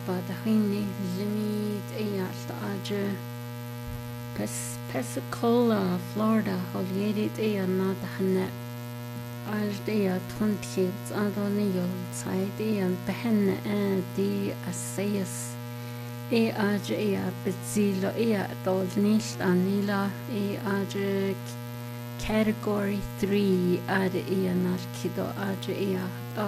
badahini limit eyart aja Pensacola, Florida, Hollywood eyana dahne Ajdeya 20 Adoniyol Saideyan behenne di asayas aja bezilo dolnish anila aja category 3 ad eyanar kido aja